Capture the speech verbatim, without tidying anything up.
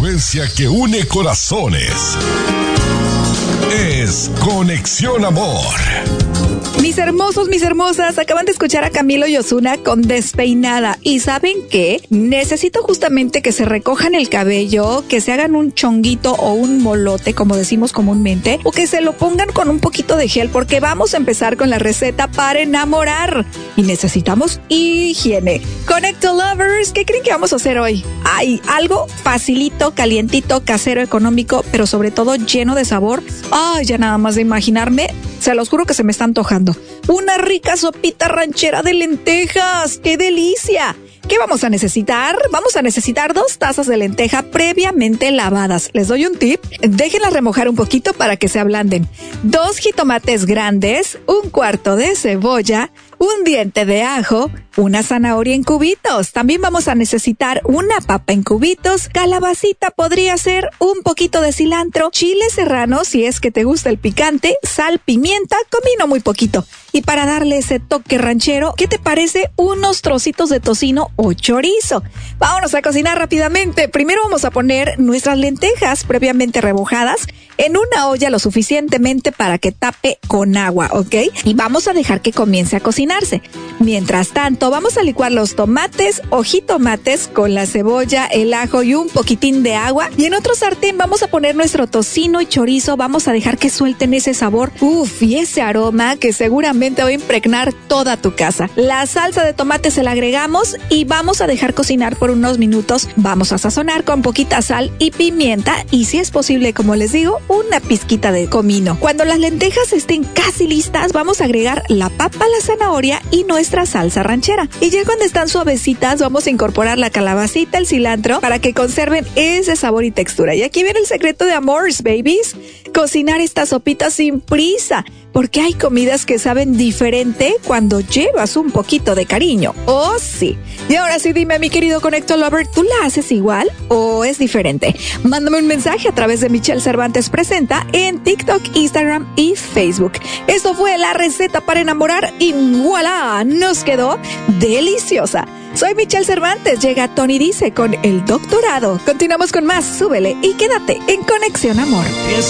frecuencia que une corazones. Es Conexión Amor. Mis hermosos, mis hermosas, acaban de escuchar a Camilo y Ozuna con Despeinada. ¿Y saben qué? Necesito justamente que se recojan el cabello, que se hagan un chonguito o un molote, como decimos comúnmente, o que se lo pongan con un poquito de gel, porque vamos a empezar con la receta para enamorar. Y necesitamos higiene. Connecto Lovers, ¿qué creen que vamos a hacer hoy? Ay, algo facilito, calientito, casero, económico, pero sobre todo lleno de sabor. Ay, ya nada más de imaginarme, se los juro que se me está antojando. Una rica sopita ranchera de lentejas. ¡Qué delicia! ¿Qué vamos a necesitar? Vamos a necesitar dos tazas de lenteja previamente lavadas. Les doy un tip. Déjenlas remojar un poquito para que se ablanden. Dos jitomates grandes, un cuarto de cebolla, un diente de ajo, una zanahoria en cubitos. También vamos a necesitar una papa en cubitos, calabacita podría ser, un poquito de cilantro, chile serrano si es que te gusta el picante, sal, pimienta, comino muy poquito. Y para darle ese toque ranchero, ¿qué te parece unos trocitos de tocino o chorizo? Vámonos a cocinar rápidamente. Primero vamos a poner nuestras lentejas previamente remojadas en una olla lo suficientemente para que tape con agua, ¿ok? Y vamos a dejar que comience a cocinarse. Mientras tanto, vamos a licuar los tomates o jitomates con la cebolla, el ajo y un poquitín de agua. Y en otro sartén vamos a poner nuestro tocino y chorizo. Vamos a dejar que suelten ese sabor, uf, y ese aroma que seguramente va a impregnar toda tu casa. La salsa de tomate se la agregamos y vamos a dejar cocinar por unos minutos. Vamos a sazonar con poquita sal y pimienta y, si es posible, como les digo, una pizquita de comino. Cuando las lentejas estén casi listas, vamos a agregar la papa, la zanahoria y nuestra salsa ranchera. Y ya cuando están suavecitas, vamos a incorporar la calabacita, el cilantro, para que conserven ese sabor y textura. Y aquí viene el secreto de Amores, babies. Cocinar esta sopita sin prisa, porque hay comidas que saben diferente cuando llevas un poquito de cariño. ¡Oh, sí! Y ahora sí, dime, mi querido Connecto Lover, ¿tú la haces igual o es diferente? Mándame un mensaje a través de Michelle Cervantes Presenta en TikTok, Instagram y Facebook. Esto fue la receta para enamorar y ¡voilá! Nos quedó deliciosa. Soy Michelle Cervantes, llega Tony Dice con El Doctorado. Continuamos con más, súbele y quédate en Conexión Amor.